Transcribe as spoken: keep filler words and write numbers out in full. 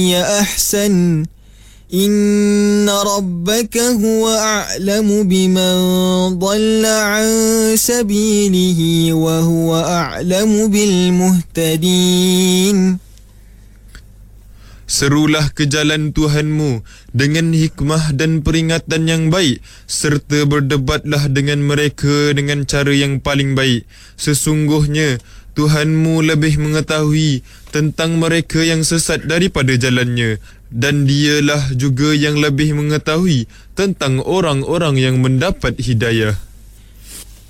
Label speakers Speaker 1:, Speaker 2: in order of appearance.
Speaker 1: أحسن إن ربك هو أعلم بمن ضل عن سبيله وهو أعلم بالمهتدين.
Speaker 2: Serulah ke jalan Tuhanmu dengan hikmah dan peringatan yang baik, serta berdebatlah dengan mereka dengan cara yang paling baik. Sesungguhnya Tuhanmu lebih mengetahui tentang mereka yang sesat daripada jalannya, dan Dialah juga yang lebih mengetahui tentang orang-orang yang mendapat hidayah.